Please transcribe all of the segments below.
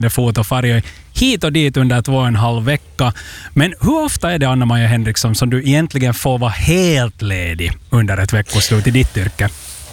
fot och farger hit och dit under 2,5 vecka. Men hur ofta är det, Anna-Maja Henriksson, som du egentligen får vara helt ledig under ett veckoslut i ditt yrke?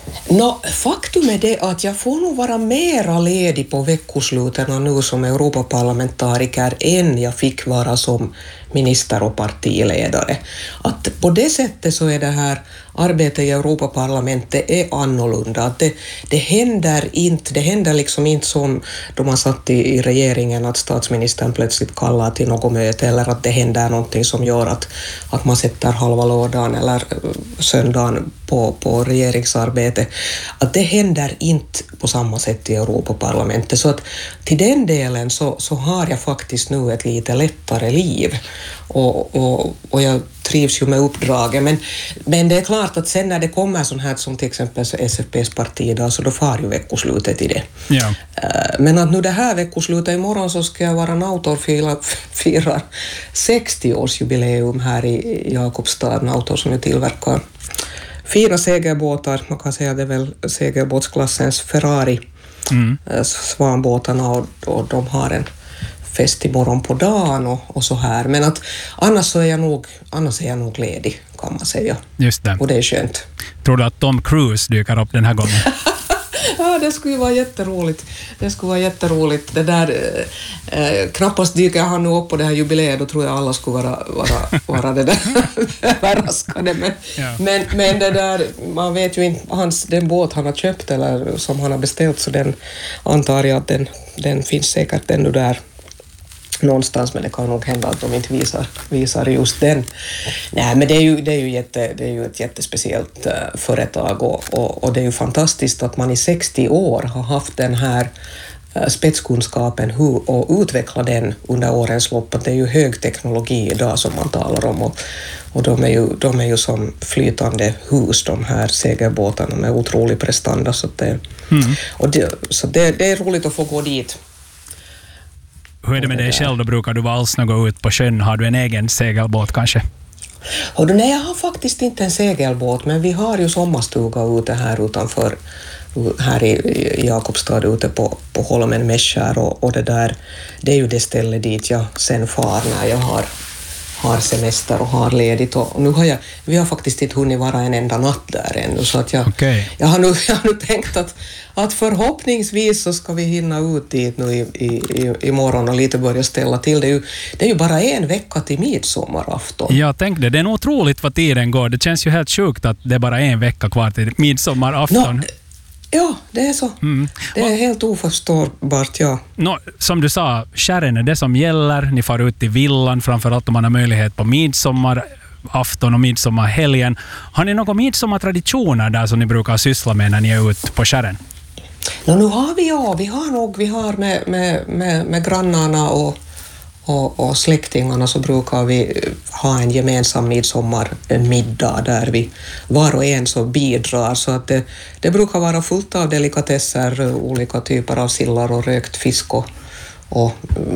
Faktum är det att jag får nog vara mera ledig på veckosluten nu som Europaparlamentariker än jag fick vara som minister och partiledare. Att på det sättet så är det här arbetet i Europaparlamentet är annorlunda. Att det händer liksom inte som då man satt i regeringen att statsministern plötsligt kallar till något möte eller att det händer någonting som gör att man sätter halva lördagen eller söndagen på regeringsarbete. Att det händer inte på samma sätt i Europaparlamentet. Så att till den delen så har jag faktiskt nu ett lite lättare liv. Och jag trivs ju med uppdraget. Men det är klart att sen när det kommer sånt här som till exempel SFP:s partidag så då far ju veckoslutet i det. Ja. Men att nu det här veckoslutet imorgon så ska jag vara Nautor firar 60-årsjubileum här i Jakobstad. Nautor som ju tillverkar fina segelbåtar. Man kan säga det är väl segelbåtsklassens Ferrari. Svanbåtarna och de har en fest imorgon på dagen och så här. Men att annars är jag nog ledig, kan man säga. Just det. Och det är skönt. Tror du att Tom Cruise dyker upp den här gången? Ja, det skulle vara jätteroligt. Det där, knappast dyker han nu upp på det här jubileet, då tror jag alla skulle vara det där överraskade. Men det där, man vet ju inte, den båt han har köpt eller som han har beställt, så den antar jag att den finns säkert ännu där någonstans, men det kan nog hända att de inte visar just den. Nej, men det är ju ett jättespeciellt företag och det är ju fantastiskt att man i 60 år har haft den här spetskunskapen och utveckla den under årens lopp. Att det är ju hög teknologi idag som man talar om och de är ju som flytande hus, de här segelbåtarna med otrolig prestanda. Så det är roligt att få gå dit. Hur är det med dig själv då? Brukar du alls gå ut på sjön? Har du en egen segelbåt kanske? Nej, jag har faktiskt inte en segelbåt, men vi har ju sommarstuga ute här utanför, här i Jakobstad ute på Holmen Mäskär och det där, det är ju det stället dit jag sen far när jag har semester och har ledigt, och nu vi har faktiskt inte hunnit vara en enda natt där ännu, så att jag har nu tänkt att förhoppningsvis så ska vi hinna ut dit nu imorgon och lite börja ställa till. Det är ju bara en vecka till midsommarafton. Jag tänkte det är nog otroligt vad tiden går. Det känns ju helt sjukt att det är bara en vecka kvar till midsommarafton. Ja, det är så. Det är helt oförstårbart, ja. Som du sa, skärren är det som gäller. Ni far ut i villan, framförallt om man har möjlighet på midsommarafton och midsommarhelgen. Har ni några midsommartraditioner där som ni brukar syssla med när ni är ute på skärren? Nu har vi har med grannarna och släktingarna så brukar vi ha en gemensam midsommarmiddag där vi var och en så bidrar, så att det brukar vara fullt av delikatesser, olika typer av sillar och rökt fisk och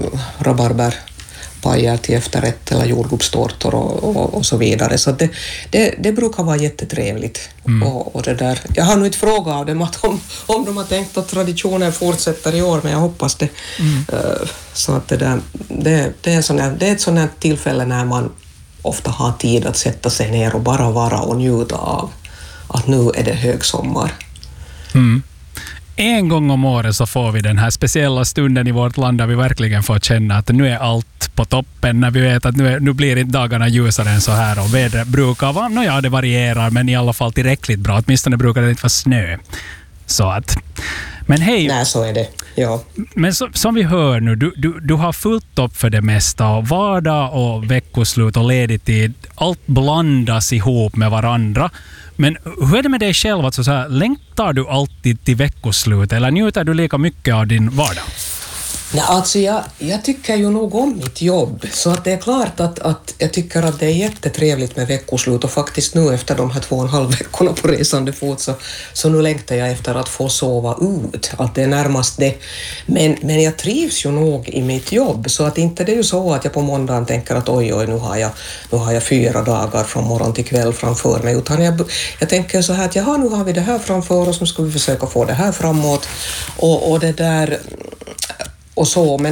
rabarberpajer till efterrätt eller jordgubbstårtor och så vidare, så att det brukar vara jättetrevligt. Och det där, jag har nu inte frågat av dem om de har tänkt att traditionen fortsätter i år, men jag hoppas det. Så att det är ett sånt här tillfälle när man ofta har tid att sätta sig ner och bara vara och njuta av att nu är det högsommar. En gång om året så får vi den här speciella stunden i vårt land där vi verkligen får känna att nu är allt på toppen, när vi vet att nu blir inte dagarna ljusare än så här och vädret brukar vara, det varierar, men i alla fall tillräckligt bra. Åtminstone brukar det inte vara snö. Så att, men hej. Nej, så är det. Ja. Men som vi hör nu, du har fullt upp för det mesta, och vardag och veckoslut och ledig tid, allt blandas ihop med varandra. Men hur är det med dig själv? Alltså så här, längtar du alltid till veckoslut eller njuter du lika mycket av din vardag? Nej, alltså jag tycker ju nog om mitt jobb, så att det är klart att jag tycker att det är jättetrevligt med veckoslut, och faktiskt nu efter de här 2,5 veckorna på resande fot så nu längtar jag efter att få sova ut, att det är närmast det. Men jag trivs ju nog i mitt jobb, så att inte det är ju så att jag på måndagen tänker att oj, nu har jag 4 dagar från morgon till kväll framför mig, utan jag tänker så här att nu har vi det här framför oss, nu ska vi försöka få det här framåt, och det där. och så, men